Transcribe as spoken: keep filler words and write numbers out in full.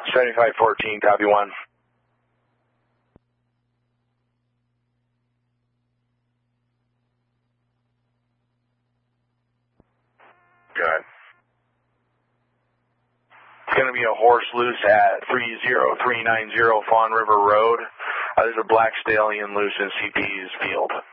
seventy-five fourteen, copy one. Good. It's going to be a horse loose at three zero three nine zero Fawn River Road. Uh, there's a black stallion loose in C P's field.